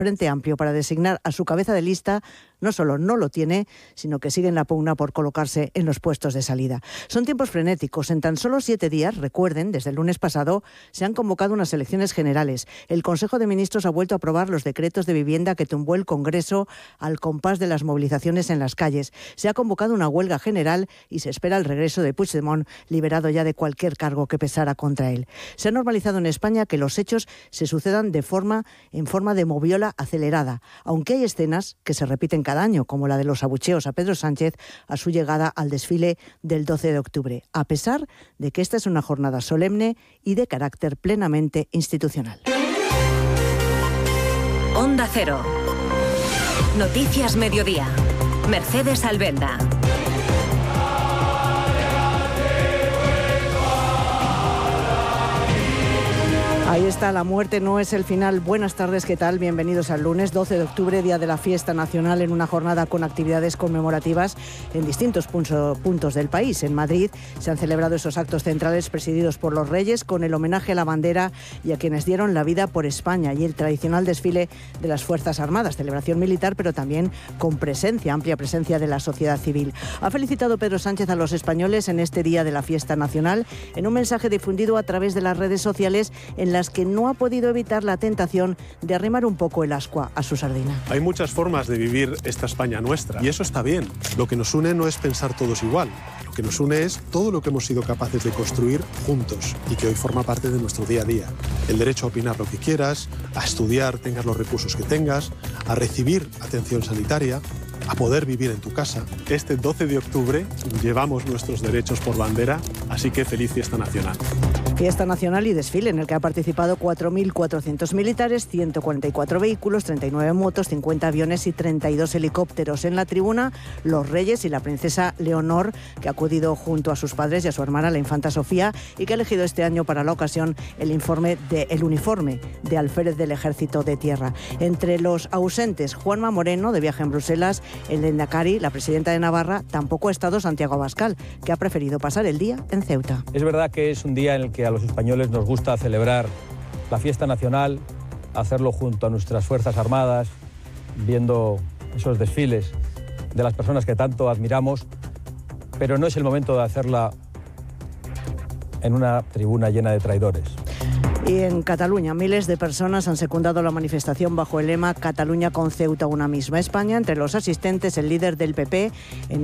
Frente Amplio para designar a su cabeza de lista no solo no lo tiene, sino que sigue en la pugna por colocarse en los puestos de salida. Son tiempos frenéticos. En tan solo 7 días, recuerden, desde el lunes pasado, se han convocado unas elecciones generales. El Consejo de Ministros ha vuelto a aprobar los decretos de vivienda que tumbó el Congreso al compás de las movilizaciones en las calles. Se ha convocado una huelga general y se espera el regreso de Puigdemont, liberado ya de cualquier cargo que pesara contra él. Se ha normalizado en España que los hechos se sucedan en forma de moviola acelerada, aunque hay escenas que se repiten cada año, como la de los abucheos a Pedro Sánchez a su llegada al desfile del 12 de octubre, a pesar de que esta es una jornada solemne y de carácter plenamente institucional. Onda Cero. Noticias Mediodía. Mercedes Albenda. Ahí está, la muerte no es el final. Buenas tardes, ¿qué tal? Bienvenidos al lunes 12 de octubre, día de la fiesta nacional, en una jornada con actividades conmemorativas en distintos puntos del país. En Madrid se han celebrado esos actos centrales presididos por los Reyes, con el homenaje a la bandera y a quienes dieron la vida por España, y el tradicional desfile de las Fuerzas Armadas, celebración militar, pero también con amplia presencia de la sociedad civil. Ha felicitado Pedro Sánchez a los españoles en este día de la fiesta nacional, en un mensaje difundido a través de las redes sociales, en las que no ha podido evitar la tentación de arrimar un poco el ascua a su sardina. Hay muchas formas de vivir esta España nuestra, y eso está bien. Lo que nos une no es pensar todos igual. Lo que nos une es todo lo que hemos sido capaces de construir juntos y que hoy forma parte de nuestro día a día. El derecho a opinar lo que quieras, a estudiar, tengas los recursos que tengas, a recibir atención sanitaria, a poder vivir en tu casa. Este 12 de octubre llevamos nuestros derechos por bandera, así que feliz fiesta nacional. Fiesta nacional y desfile en el que ha participado 4.400 militares, 144 vehículos, 39 motos, 50 aviones y 32 helicópteros. En la tribuna, los Reyes y la princesa Leonor, que ha acudido junto a sus padres y a su hermana, la infanta Sofía, y que ha elegido este año para la ocasión el uniforme de alférez del Ejército de Tierra. Entre los ausentes, Juanma Moreno, de viaje en Bruselas, el Lehendakari, la presidenta de Navarra, tampoco ha estado Santiago Abascal, que ha preferido pasar el día en Ceuta. Es verdad que es un día en el que a los españoles nos gusta celebrar la fiesta nacional, hacerlo junto a nuestras Fuerzas Armadas, viendo esos desfiles de las personas que tanto admiramos, pero no es el momento de hacerla en una tribuna llena de traidores. Y en Cataluña, miles de personas han secundado la manifestación bajo el lema Cataluña con Ceuta una misma España. Entre los asistentes, el líder del PP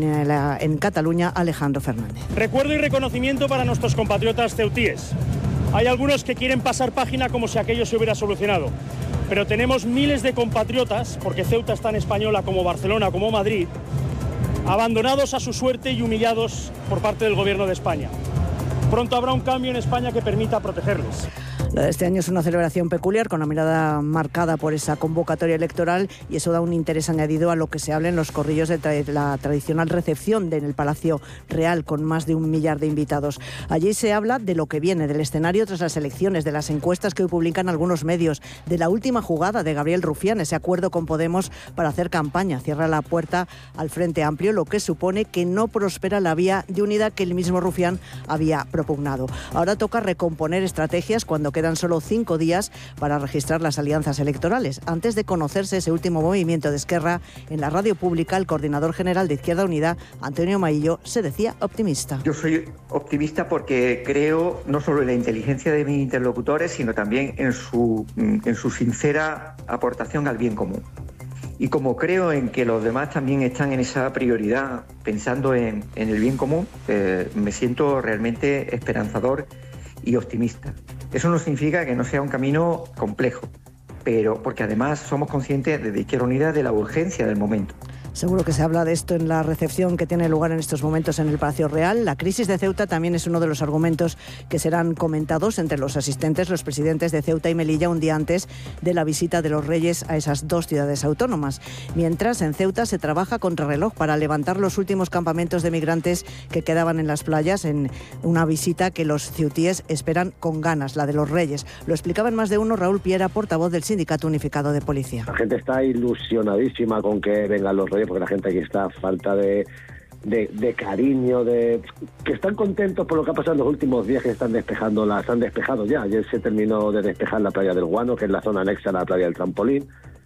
en Cataluña, Alejandro Fernández. Recuerdo y reconocimiento para nuestros compatriotas ceutíes. Hay algunos que quieren pasar página como si aquello se hubiera solucionado. Pero tenemos miles de compatriotas, porque Ceuta es tan española como Barcelona, como Madrid, abandonados a su suerte y humillados por parte del Gobierno de España. Pronto habrá un cambio en España que permita protegerles. La de este año es una celebración peculiar, con la mirada marcada por esa convocatoria electoral, y eso da un interés añadido a lo que se habla en los corrillos de la tradicional recepción en el Palacio Real, con más de 1 millar de invitados. Allí se habla de lo que viene, del escenario tras las elecciones, de las encuestas que hoy publican algunos medios, de la última jugada de Gabriel Rufián, ese acuerdo con Podemos para hacer campaña. Cierra la puerta al Frente Amplio, lo que supone que no prospera la vía de unidad que el mismo Rufián había propugnado. Ahora toca recomponer estrategias cuando quedan solo 5 días para registrar las alianzas electorales. Antes de conocerse ese último movimiento de Esquerra, en la radio pública, el coordinador general de Izquierda Unida, Antonio Maillo, se decía optimista. Yo soy optimista porque creo no solo en la inteligencia de mis interlocutores, sino también en su sincera aportación al bien común. Y como creo en que los demás también están en esa prioridad, pensando en el bien común, me siento realmente esperanzador y optimista. Eso no significa que no sea un camino complejo, pero porque además somos conscientes desde Izquierda Unida de la urgencia del momento. Seguro que se habla de esto en la recepción que tiene lugar en estos momentos en el Palacio Real. La crisis de Ceuta también es uno de los argumentos que serán comentados entre los asistentes, los presidentes de Ceuta y Melilla, un día antes de la visita de los Reyes a esas 2 ciudades autónomas. Mientras, en Ceuta se trabaja contrarreloj para levantar los últimos campamentos de migrantes que quedaban en las playas, en una visita que los ceutíes esperan con ganas, la de los Reyes. Lo explicaba en Más de Uno Raúl Piera, portavoz del Sindicato Unificado de Policía. La gente está ilusionadísima con que vengan los Reyes, porque la gente aquí está a falta de cariño, que están contentos por lo que ha pasado en los últimos días, que han despejado ya. Ayer se terminó de despejar la playa del Guano, que es la zona anexa a la playa del Trampolín.